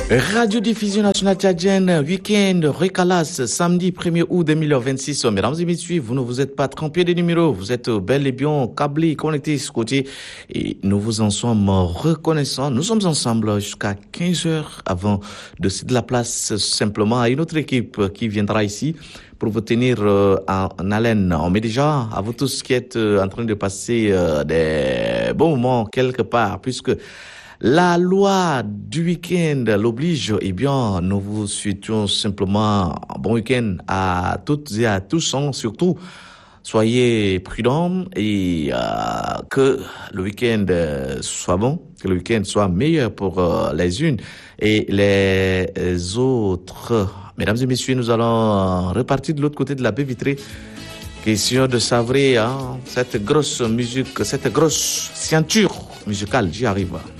Radio-diffusion nationale tchadienne, week-end, Récalas, samedi 1er août 2026. Mesdames et messieurs, vous ne vous êtes pas trompés de numéro, vous êtes bel et bien câblés, connectés ce côté et nous vous en sommes reconnaissants. Nous sommes ensemble jusqu'à 15h avant de céder la place simplement à une autre équipe qui viendra ici pour vous tenir en haleine. On met déjà à vous tous qui êtes en train de passer des bons moments quelque part, puisque la loi du week-end l'oblige. Eh bien, nous vous souhaitons simplement un bon week-end à toutes et à tous. Surtout, soyez prudents et que le week-end soit bon, que le week-end soit meilleur pour les unes et les autres. Mesdames et messieurs, nous allons repartir de l'autre côté de la baie vitrée. Question de savrer cette grosse musique, cette grosse ceinture musicale. J'y arrive.